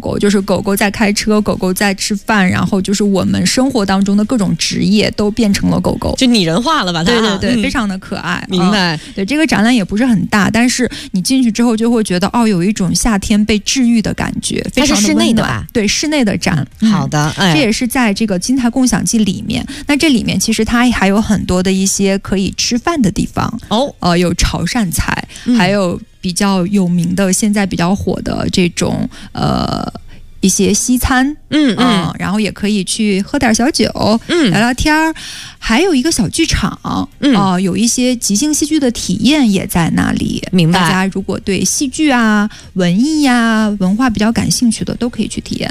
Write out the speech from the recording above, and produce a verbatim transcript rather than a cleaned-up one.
狗，就是狗狗在开车，狗狗在吃饭，然后就是我们生活当中的各种职业都变成了狗狗， 就拟人化了吧？ 对对对、 嗯， 非常的可爱。 明白、 嗯。对，这个展览也不是很大，但是你进去之后就会觉得哦，有一种夏天被治愈的感觉，非常的温暖。它是室内的吧？对，室内的展。 嗯、好的、哎， 这也是在这个金台共享记里面。那这里面其实它还有很多的一些可以吃饭的地方哦， 呃，有潮汕菜，嗯、还有比较有名的、现在比较火的这种呃。一些西餐， 嗯嗯、 呃，然后也可以去喝点小酒， 嗯， 聊聊天儿，还有一个小剧场，嗯、呃，有一些即兴戏剧的体验也在那里。 明白。 大家如果对戏剧啊、文艺呀、啊、文化比较感兴趣的，都可以去体验。